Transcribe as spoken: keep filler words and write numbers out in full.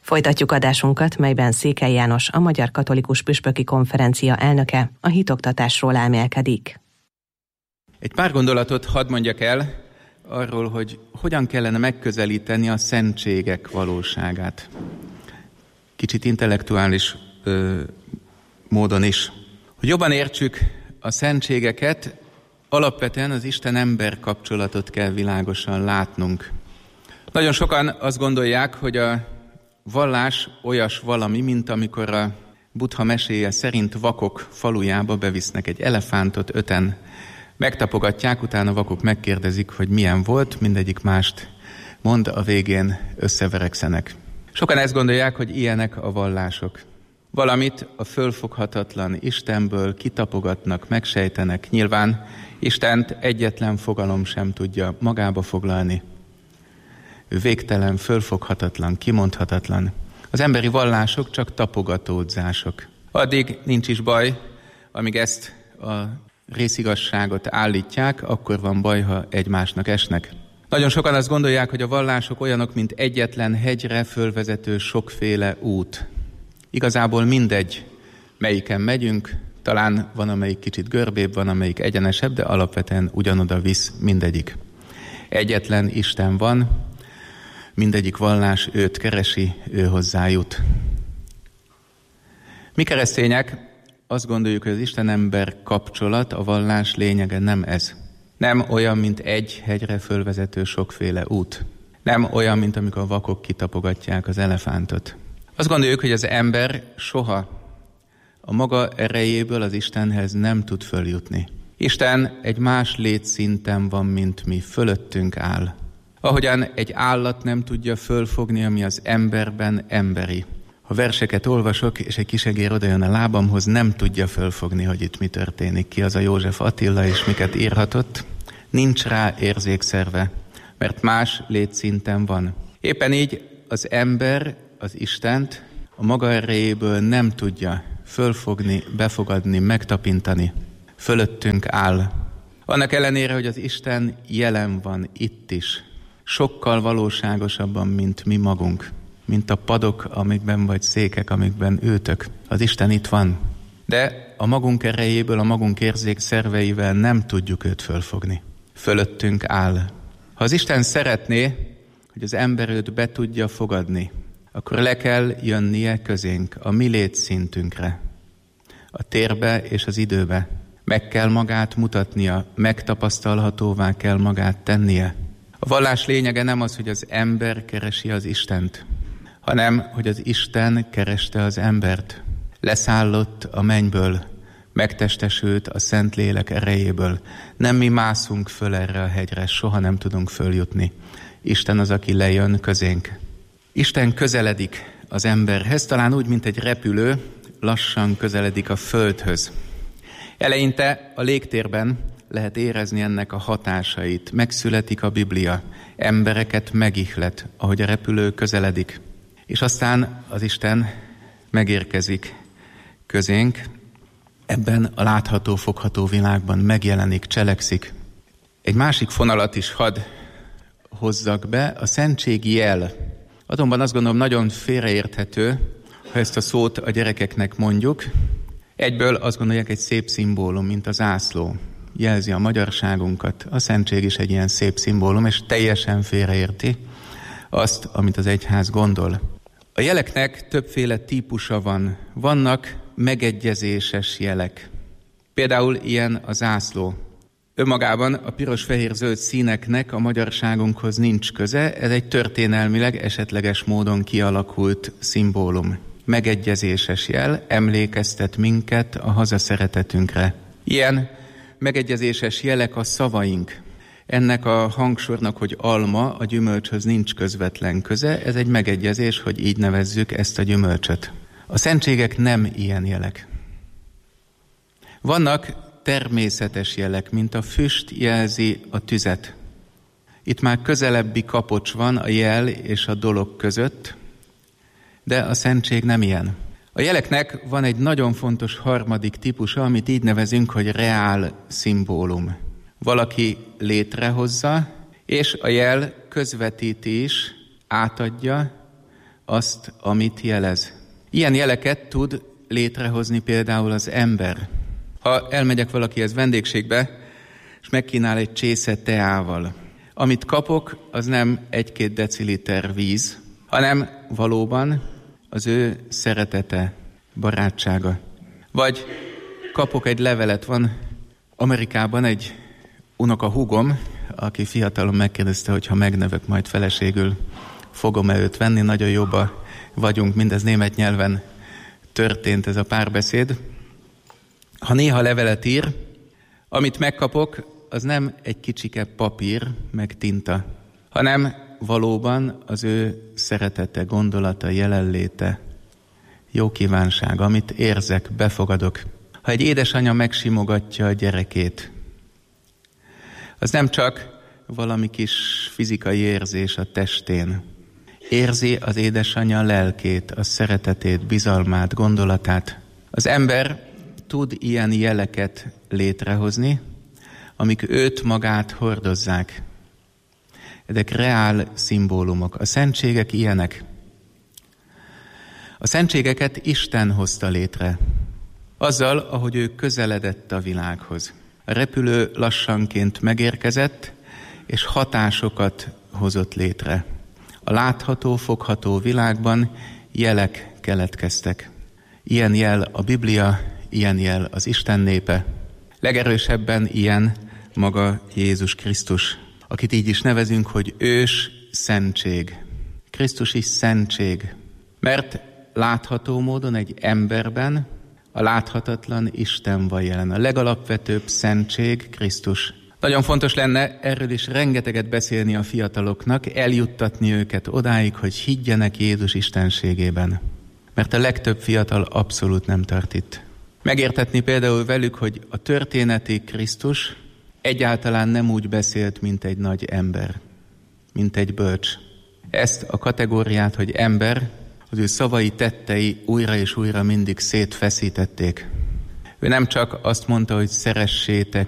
Folytatjuk adásunkat, melyben Székely János, a Magyar Katolikus Püspöki Konferencia elnöke a hitoktatásról elmélkedik. Egy pár gondolatot hadd mondjak el arról, hogy hogyan kellene megközelíteni a szentségek valóságát. Kicsit intellektuális ö, módon is. Hogy jobban értsük a szentségeket, alapvetően az Isten-ember kapcsolatot kell világosan látnunk. Nagyon sokan azt gondolják, hogy a vallás olyas valami, mint amikor a Buddha meséje szerint vakok falujába bevisznek egy elefántot, öten megtapogatják, utána vakok megkérdezik, hogy milyen volt, mindegyik mást mond, a végén összeverekszenek. Sokan ezt gondolják, hogy ilyenek a vallások. Valamit a fölfoghatatlan Istenből kitapogatnak, megsejtenek. Nyilván Istent egyetlen fogalom sem tudja magába foglalni. Ő végtelen, fölfoghatatlan, kimondhatatlan. Az emberi vallások csak tapogatódzások. Addig nincs is baj, amíg ezt a részigazságot állítják, akkor van baj, ha egymásnak esnek. Nagyon sokan azt gondolják, hogy a vallások olyanok, mint egyetlen hegyre fölvezető sokféle út. Igazából mindegy, melyiken megyünk, talán van, amelyik kicsit görbébb, van, amelyik egyenesebb, de alapvetően ugyanoda visz mindegyik. Egyetlen Isten van, mindegyik vallás őt keresi, ő hozzájut. Mi keresztények azt gondoljuk, hogy az Isten-ember kapcsolat, a vallás lényege nem ez. Nem olyan, mint egy hegyre fölvezető sokféle út. Nem olyan, mint amikor a vakok kitapogatják az elefántot. Azt gondoljuk, hogy az ember soha a maga erejéből az Istenhez nem tud följutni. Isten egy más létszinten van, mint mi, fölöttünk áll. Ahogyan egy állat nem tudja fölfogni, ami az emberben emberi. Ha verseket olvasok, és egy kisegér odajön a lábamhoz, nem tudja fölfogni, hogy itt mi történik. Ki az a József Attila, és miket írhatott. Nincs rá érzékszerve, mert más létszinten van. Éppen így az ember az Istent a maga erejéből nem tudja fölfogni, befogadni, megtapintani. Fölöttünk áll. Annak ellenére, hogy az Isten jelen van itt is, sokkal valóságosabban, mint mi magunk, mint a padok, amikben vagy székek, amikben ültök. Az Isten itt van, de a magunk erejéből, a magunk érzékszerveivel nem tudjuk őt fölfogni. Fölöttünk áll. Ha az Isten szeretné, hogy az ember őt be tudja fogadni, akkor le kell jönnie közénk, a mi létszintünkre, a térbe és az időbe. Meg kell magát mutatnia, megtapasztalhatóvá kell magát tennie. A vallás lényege nem az, hogy az ember keresi az Istent, hanem, hogy az Isten kereste az embert. Leszállott a mennyből, megtestesült a Szentlélek erejéből. Nem mi mászunk föl erre a hegyre, soha nem tudunk följutni. Isten az, aki lejön közénk. Isten közeledik az emberhez, talán úgy, mint egy repülő, lassan közeledik a földhöz. Eleinte a légtérben lehet érezni ennek a hatásait. Megszületik a Biblia, embereket megihlet, ahogy a repülő közeledik. És aztán az Isten megérkezik közénk, ebben a látható, fogható világban megjelenik, cselekszik. Egy másik fonalat is hadd hozzak be, a szentség jel. Azonban azt gondolom nagyon félreérthető, ha ezt a szót a gyerekeknek mondjuk. Egyből azt gondolják, egy szép szimbólum, mint a zászló. Jelzi a magyarságunkat. A szentség is egy ilyen szép szimbólum, és teljesen félreérti azt, amit az egyház gondol. A jeleknek többféle típusa van. Vannak megegyezéses jelek. Például ilyen a zászló. Önmagában a piros-fehér-zöld színeknek a magyarságunkhoz nincs köze, ez egy történelmileg esetleges módon kialakult szimbólum. Megegyezéses jel, emlékeztet minket a hazaszeretetünkre. Ilyen megegyezéses jelek a szavaink. Ennek a hangsornak, hogy alma, a gyümölcshöz nincs közvetlen köze, ez egy megegyezés, hogy így nevezzük ezt a gyümölcsöt. A szentségek nem ilyen jelek. Vannak természetes jelek, mint a füst jelzi a tüzet. Itt már közelebbi kapocs van a jel és a dolog között, de a szentség nem ilyen. A jeleknek van egy nagyon fontos harmadik típusa, amit így nevezünk, hogy reál szimbólum. Valaki létrehozza, és a jel közvetíti is, átadja azt, amit jelez. Ilyen jeleket tud létrehozni például az ember. Ha elmegyek valakihez vendégségbe, és megkínál egy csésze teával, amit kapok, az nem egy-két deciliter víz, hanem valóban az ő szeretete, barátsága. Vagy kapok egy levelet, van Amerikában egy unoka húgom, aki fiatalon megkérdezte, hogy ha megnövök majd feleségül, fogom-e őt venni, nagyon jóba vagyunk, mindez német nyelven történt ez a párbeszéd. Ha néha levelet ír, amit megkapok, az nem egy kicsike papír, meg tinta, hanem valóban az ő szeretete, gondolata, jelenléte, jó kívánsága, amit érzek, befogadok. Ha egy édesanya megsimogatja a gyerekét, az nem csak valami kis fizikai érzés a testén. Érzi az édesanyja lelkét, a szeretetét, bizalmát, gondolatát. Az ember tud ilyen jeleket létrehozni, amik őt magát hordozzák. Ezek reál szimbólumok. A szentségek ilyenek. A szentségeket Isten hozta létre. Azzal, ahogy ő közeledett a világhoz. A repülő lassanként megérkezett, és hatásokat hozott létre. A látható, fogható világban jelek keletkeztek. Ilyen jel a Biblia, ilyen jel az Isten népe. Legerősebben ilyen maga Jézus Krisztus, akit így is nevezünk, hogy ős szentség. Krisztus is szentség, mert látható módon egy emberben a láthatatlan Isten van jelen. A legalapvetőbb szentség Krisztus. Nagyon fontos lenne erről is rengeteget beszélni a fiataloknak, eljuttatni őket odáig, hogy higgyenek Jézus istenségében. Mert a legtöbb fiatal abszolút nem tart itt. Megértetni például velük, hogy a történeti Krisztus egyáltalán nem úgy beszélt, mint egy nagy ember, mint egy bölcs. Ezt a kategóriát, hogy ember, az ő szavai, tettei újra és újra mindig szétfeszítették. Ő nem csak azt mondta, hogy szeressétek